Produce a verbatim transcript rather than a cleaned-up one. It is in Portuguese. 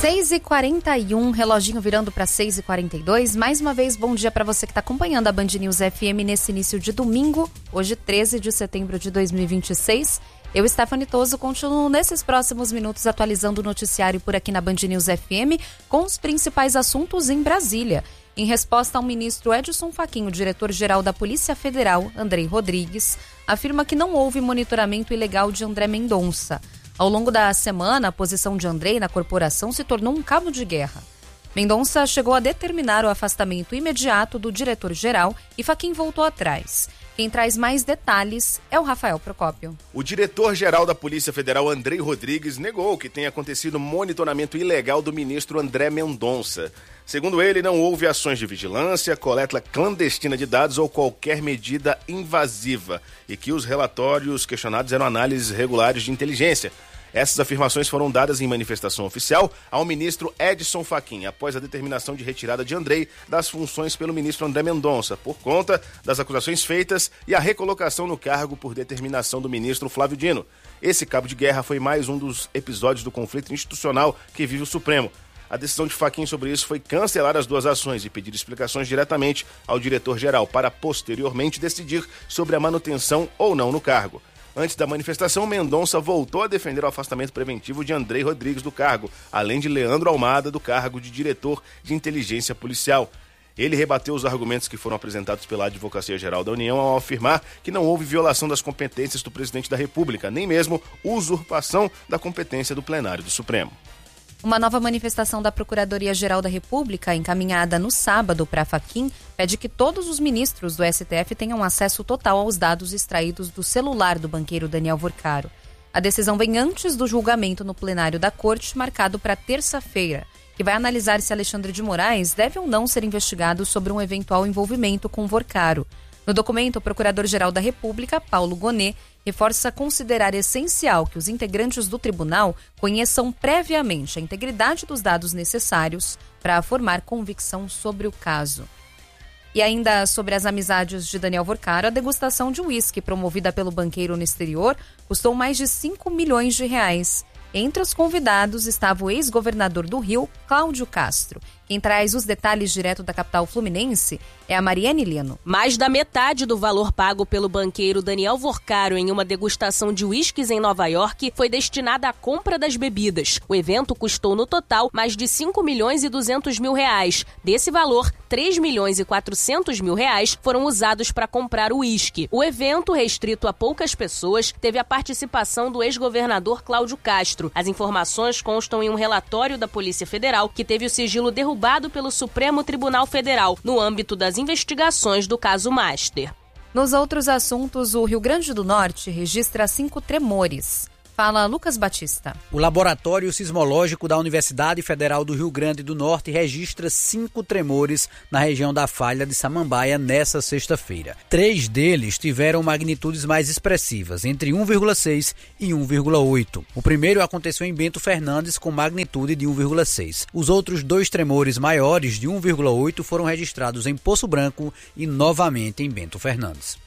seis e quarenta e um, reloginho virando para seis e quarenta e dois. Mais uma vez, bom dia para você que está acompanhando a Band News F M nesse início de domingo, hoje treze de setembro de dois mil e vinte e seis. Eu, Stephanie Toso, continuo nesses próximos minutos atualizando o noticiário por aqui na Band News F M com os principais assuntos em Brasília. Em resposta ao ministro Edson Fachin, o diretor-geral da Polícia Federal, Andrei Rodrigues, afirma que não houve monitoramento ilegal de André Mendonça. Ao longo da semana, a posição de Andrei na corporação se tornou um cabo de guerra. Mendonça chegou a determinar o afastamento imediato do diretor-geral e Fachin voltou atrás. Quem traz mais detalhes é o Rafael Procópio. O diretor-geral da Polícia Federal, Andrei Rodrigues, negou que tenha acontecido monitoramento ilegal do ministro André Mendonça. Segundo ele, não houve ações de vigilância, coleta clandestina de dados ou qualquer medida invasiva e que os relatórios questionados eram análises regulares de inteligência. Essas afirmações foram dadas em manifestação oficial ao ministro Edson Fachin, após a determinação de retirada de Andrei das funções pelo ministro André Mendonça, por conta das acusações feitas e a recolocação no cargo por determinação do ministro Flávio Dino. Esse cabo de guerra foi mais um dos episódios do conflito institucional que vive o Supremo. A decisão de Fachin sobre isso foi cancelar as duas ações e pedir explicações diretamente ao diretor-geral para posteriormente decidir sobre a manutenção ou não no cargo. Antes da manifestação, Mendonça voltou a defender o afastamento preventivo de Andrei Rodrigues do cargo, além de Leandro Almada do cargo de diretor de inteligência policial. Ele rebateu os argumentos que foram apresentados pela Advocacia Geral da União ao afirmar que não houve violação das competências do presidente da República, nem mesmo usurpação da competência do plenário do Supremo. Uma nova manifestação da Procuradoria-Geral da República, encaminhada no sábado para Fachin, pede que todos os ministros do S T F tenham acesso total aos dados extraídos do celular do banqueiro Daniel Vorcaro. A decisão vem antes do julgamento no plenário da Corte, marcado para terça-feira, que vai analisar se Alexandre de Moraes deve ou não ser investigado sobre um eventual envolvimento com Vorcaro. No documento, o Procurador-Geral da República, Paulo Gonet, reforça considerar essencial que os integrantes do tribunal conheçam previamente a integridade dos dados necessários para formar convicção sobre o caso. E ainda sobre as amizades de Daniel Vorcaro, a degustação de uísque promovida pelo banqueiro no exterior custou mais de cinco milhões de reais. Entre os convidados estava o ex-governador do Rio, Cláudio Castro. Quem traz os detalhes direto da capital fluminense é a Mariane Lino. Mais da metade do valor pago pelo banqueiro Daniel Vorcaro em uma degustação de uísques em Nova York foi destinada à compra das bebidas. O evento custou no total mais de cinco milhões e duzentos mil reais. Desse valor, três milhões e quatrocentos mil reais foram usados para comprar o uísque. O evento, restrito a poucas pessoas, teve a participação do ex-governador Cláudio Castro. As informações constam em um relatório da Polícia Federal que teve o sigilo derrubado pelo Supremo Tribunal Federal no âmbito das investigações do caso Master. Nos outros assuntos, o Rio Grande do Norte registra cinco tremores. Fala Lucas Batista. O Laboratório Sismológico da Universidade Federal do Rio Grande do Norte registra cinco tremores na região da Falha de Samambaia nessa sexta-feira. Três deles tiveram magnitudes mais expressivas, entre um vírgula seis e um vírgula oito. O primeiro aconteceu em Bento Fernandes, com magnitude de um vírgula seis. Os outros dois tremores maiores, de um vírgula oito, foram registrados em Poço Branco e novamente em Bento Fernandes.